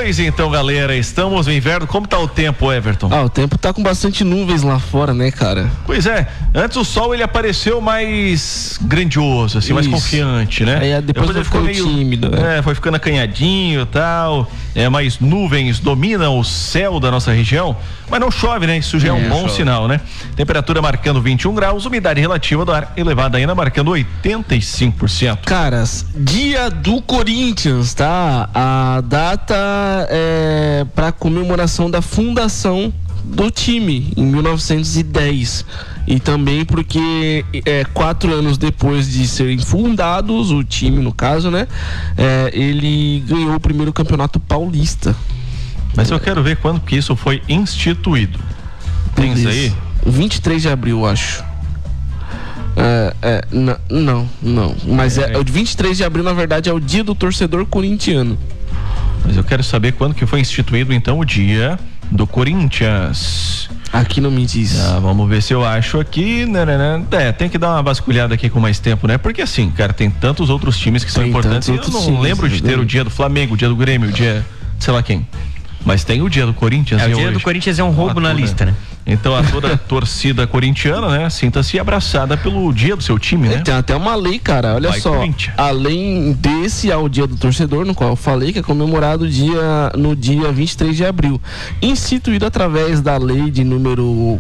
Pois então, galera, estamos no inverno. Como tá o tempo, Everton? O tempo tá com bastante nuvens lá fora, né, cara? Pois é, antes o sol ele apareceu mais grandioso, assim, mais confiante, né? Aí depois ele ficou meio tímido, né? Foi ficando acanhadinho e tal. Mais nuvens dominam o céu da nossa região, mas não chove, né? Isso já é um bom sinal, né? Temperatura marcando 21 graus, umidade relativa do ar elevada ainda marcando 85%. Caras, dia do Corinthians, tá? A data é para comemoração da fundação do time em 1910 e também porque 4 anos depois de serem fundados, o time no caso, né, ele ganhou o primeiro campeonato paulista. Mas eu quero ver quando que isso foi instituído. Tem isso aí? 23 de abril, acho. Não. Mas o 23 de abril, na verdade, é o dia do torcedor corintiano. Mas eu quero saber quando que foi instituído, então, o dia do Corinthians. Aqui não me diz. Vamos ver se eu acho aqui. Tem que dar uma vasculhada aqui com mais tempo, né? Porque assim, cara, tem tantos outros times que são importantes. Eu não lembro de ter o dia do Flamengo, o dia do Grêmio, o dia, sei lá quem. Mas tem o dia do Corinthians. O dia do Corinthians é um roubo na lista, né? Então a toda a torcida corintiana, né, sinta-se abraçada pelo dia do seu time, né? Tem até uma lei, cara, olha só. Além desse, ao dia do torcedor, no qual eu falei, que é comemorado no dia 23 de abril. Instituído através da lei de número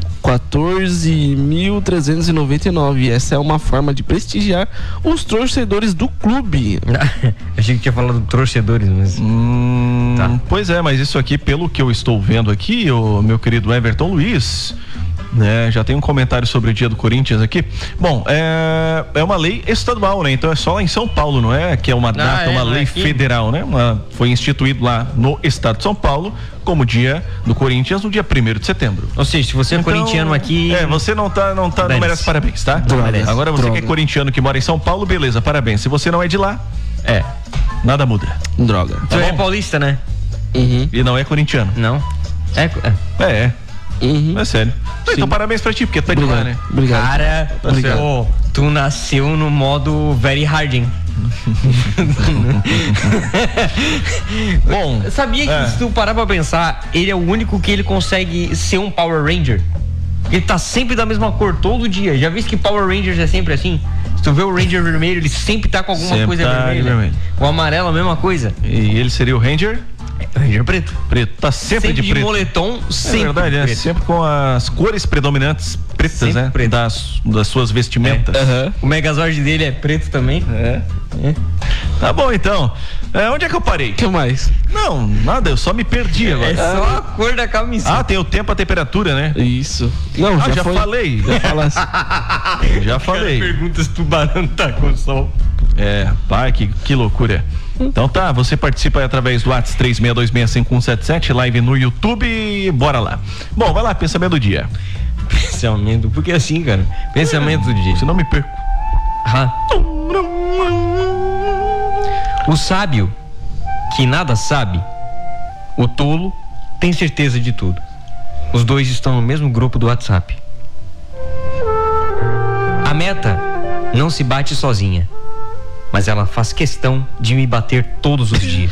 14.399. Essa é uma forma de prestigiar os torcedores do clube. Achei que tinha falado torcedores, mas... Tá. Pois é, mas isso aqui, pelo que eu estou vendo aqui, o meu querido Everton Luiz, né, já tem um comentário sobre o dia do Corinthians aqui. Bom, é uma lei estadual, né? Então é só lá em São Paulo, não é? Que é uma data, uma lei federal, né? Foi instituído lá no estado de São Paulo como dia do Corinthians no dia 1º de setembro. Ou seja, se você é corintiano aqui... você não merece parabéns, tá? Agora você que é corintiano que mora em São Paulo, beleza, parabéns. Se você não é de lá, nada muda. Droga. Você é paulista, né? Uhum. E não é corintiano. Não? Uhum. É sério. Então parabéns pra ti, porque tu é de lá, né? Obrigado. Cara, tu nasceu no modo very harding. Bom, sabia que se tu parar pra pensar, ele é o único que ele consegue ser um Power Ranger? Ele tá sempre da mesma cor todo dia. Já visto que Power Rangers é sempre assim? Se tu vê o Ranger vermelho, ele sempre tá com alguma coisa vermelha. O amarelo, a mesma coisa. E ele seria o Ranger? Ranger preto. Preto, tá sempre de preto. Moletom, sempre. É verdade, preto. Sempre com as cores predominantes pretas, sempre, né? Preto. Das suas vestimentas. O Megazord dele é preto também. Tá bom, então. Onde é que eu parei? O que mais? Não, nada, eu só me perdi agora. É só a cor da camiseta. Tem o tempo, a temperatura, né? Isso. Não, já falei. Já falei. Perguntas tubarão tá com sol. Pai, que loucura. Então tá, você participa aí através do WhatsApp 36226577, live no YouTube, bora lá. Bom, vai lá, pensamento do dia. Pensamento, porque assim, cara, pensamento do dia. Se não me perco. O sábio, que nada sabe, o tolo tem certeza de tudo. Os dois estão no mesmo grupo do WhatsApp. A meta não se bate sozinha, mas ela faz questão de me bater todos os dias.